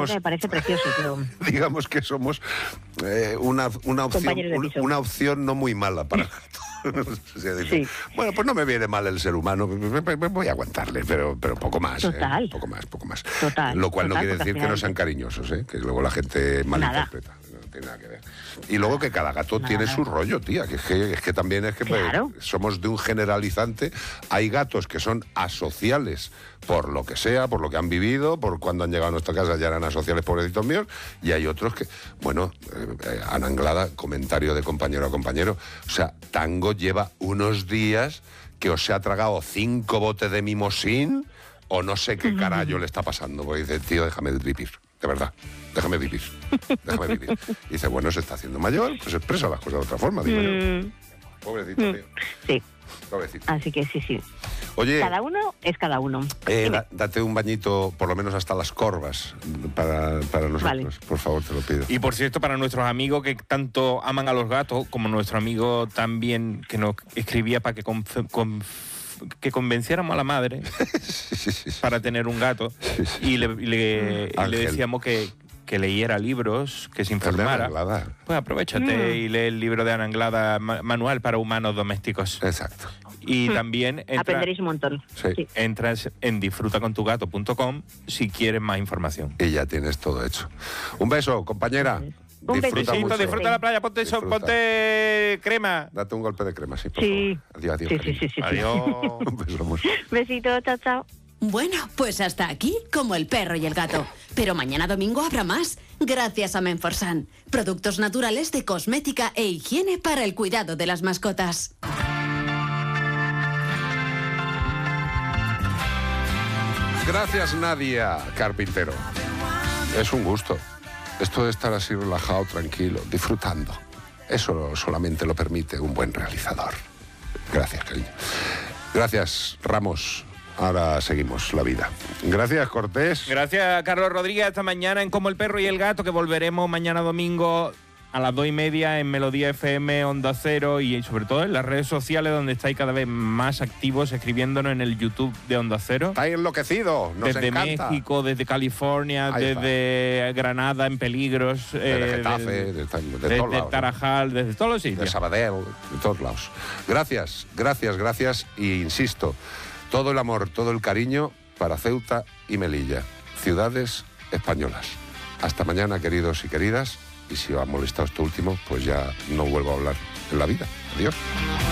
digamos, me parece precioso, pero... digamos que somos una opción no muy mala para el gato. Sí. Bueno, pues no me viene mal el ser humano, voy a aguantarle, pero poco más. Total. Poco más. Total. Lo cual no total, quiere decir que no sean cariñosos, que luego la gente malinterpreta. No tiene nada que ver. Y luego que cada gato tiene su rollo, tía, que es que también es que claro. somos de un generalizante. Hay gatos que son asociales por lo que sea, por lo que han vivido, por cuando han llegado a nuestra casa ya eran asociales, pobrecitos míos, y hay otros que, bueno, Ana Anglada, comentario de compañero a compañero, o sea, Tango lleva unos días que o se ha tragado 5 botes de mimosín o no sé qué carajo le está pasando, porque dice, tío, déjame vivir, de verdad, déjame vivir. Y dice, bueno, se está haciendo mayor, pues expresa las cosas de otra forma, digo yo. Pobrecito, tío. Sí. Pobrecito. Así que sí. Oye, cada uno es cada uno. Date un bañito, por lo menos hasta las corvas, para nosotros. Vale. Por favor, te lo pido. Y por cierto, para nuestros amigos que tanto aman a los gatos, como nuestro amigo también que nos escribía para que convenciéramos a la madre para tener un gato, y le decíamos que leyera libros, que se informara. Pues aprovechate y lee el libro de Ana Anglada, Manual para Humanos Domésticos. Exacto. Y también aprenderéis un montón. Sí. Entras en disfrutacontugato.com si quieres más información. Y ya tienes todo hecho. Un beso, compañera. Un besito, disfruta la playa, ponte crema. Date un golpe de crema, sí, por favor. Adiós. Sí. Adiós. Un beso, amor. Besito, chao. Bueno, pues hasta aquí, como el perro y el gato. Pero mañana domingo habrá más, gracias a Menforsan. Productos naturales de cosmética e higiene para el cuidado de las mascotas. Gracias, Nadia Carpintero. Es un gusto. Esto de estar así relajado, tranquilo, disfrutando. Eso solamente lo permite un buen realizador. Gracias, cariño. Gracias, Ramos. Ahora seguimos la vida. Gracias, Cortés. Gracias, Carlos Rodríguez. Hasta mañana en Como el Perro y el Gato, que volveremos mañana domingo a las 2:30 en Melodía FM, Onda Cero, y sobre todo en las redes sociales, donde estáis cada vez más activos escribiéndonos en el YouTube de Onda Cero. Estáis enloquecidos, nos desde encanta. México, desde California, desde Granada en peligros, desde Getafe, desde Tarajal, desde todos los sitios. De Sabadell, de todos lados. Gracias. Y insisto, todo el amor, todo el cariño para Ceuta y Melilla, ciudades españolas. Hasta mañana, queridos y queridas. Y si os ha molestado esto último, pues ya no vuelvo a hablar en la vida. Adiós.